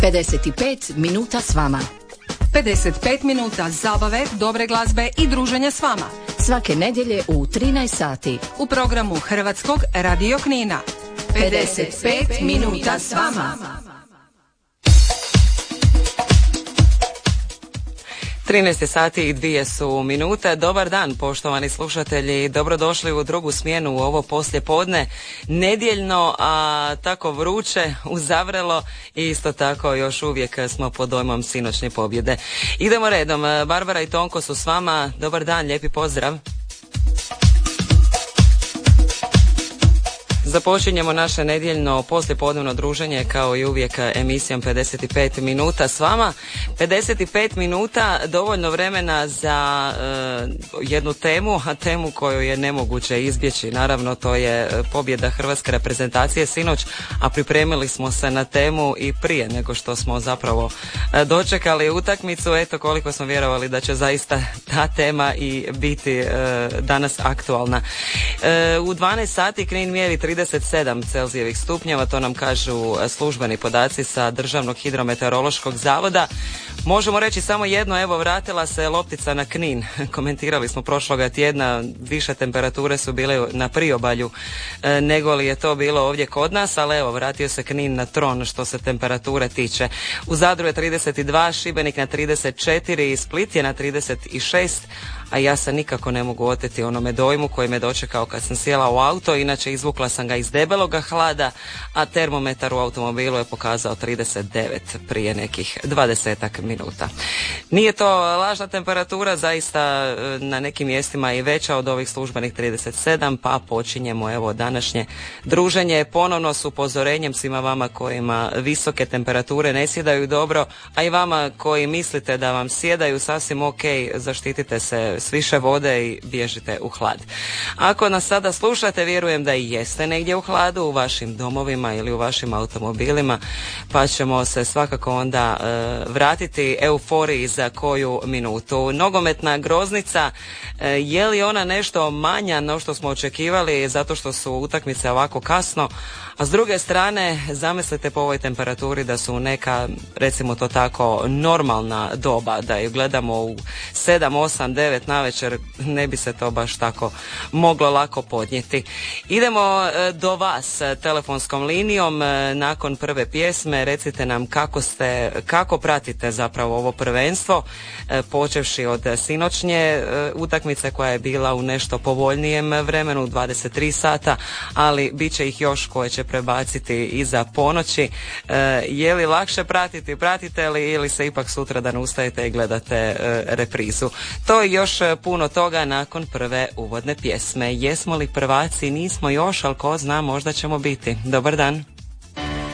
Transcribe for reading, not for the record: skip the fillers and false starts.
55 minuta s vama. 55 minuta zabave, dobre glazbe i druženja s vama. Svake nedjelje u 13 sati. U programu Hrvatskog Radio Knina. 55 minuta s vama. 13 sati i 2 su minute. Dobar dan, poštovani slušatelji. Dobrodošli u drugu smjenu u ovo poslijepodne. Nedjeljno, a tako vruće, uzavrelo i isto tako još uvijek smo pod dojmom sinoćnje pobjede. Idemo redom. Barbara i Tonko su s vama. Dobar dan, lijepi pozdrav. Započinjemo naše nedjeljno poslijepodnevno druženje kao i uvijek emisijom 55 minuta s vama. 55 minuta, dovoljno vremena za jednu temu, a temu koju je nemoguće izbjeći. Naravno, to je pobjeda hrvatske reprezentacije sinoć, a pripremili smo se na temu i prije nego što smo zapravo dočekali utakmicu. Eto koliko smo vjerovali da će zaista ta tema i biti danas aktualna. U 12 sati Knin mjeri 37 Celzijevih stupnjeva, to nam kažu službeni podaci sa Državnog hidrometeorološkog zavoda. Možemo reći samo jedno, evo vratila se loptica na Knin. Komentirali smo prošloga tjedna, više temperature su bile na priobalju nego li je to bilo ovdje kod nas, ali evo vratio se Knin na tron što se temperature tiče. U Zadru je 32, Šibenik na 34 i Split je na 36, a ja se nikako ne mogu oteti onome dojmu koji me dočekao kad sam sjela u auto. Inače izvukla sam ga iz debeloga hlada, a termometar u automobilu je pokazao 39 prije nekih 20 minuta. Nije to lažna temperatura, zaista na nekim mjestima i veća od ovih službenih 37, pa počinjemo evo današnje druženje ponovno s upozorenjem svima vama kojima visoke temperature ne sjedaju dobro, a i vama koji mislite da vam sjedaju sasvim ok, zaštitite se s više vode i bježite u hlad. Ako nas sada slušate, vjerujem da i jeste negdje u hladu, u vašim domovima ili u vašim automobilima, pa ćemo se svakako onda vratiti euforiji za koju minutu. Nogometna groznica, je li ona nešto manja no što smo očekivali zato što su utakmice ovako kasno, a s druge strane zamislite po ovoj temperaturi da su neka, recimo to tako, normalna doba, da ju gledamo u 7, 8, 9 navečer, ne bi se to baš tako moglo lako podnijeti. Idemo do vas telefonskom linijom nakon prve pjesme. Recite nam kako pratite zapravo ovo prvenstvo, počevši od sinoćnje utakmice koja je bila u nešto povoljnijem vremenu, 23 sata, ali bit će ih još koje će prebaciti iza ponoći. Je li lakše pratite li ili se ipak sutradan ustajete i gledate reprizu? To i još puno toga nakon prve uvodne pjesme. Jesmo li prvaci? Nismo još, ali ko zna, možda ćemo biti. Dobar dan.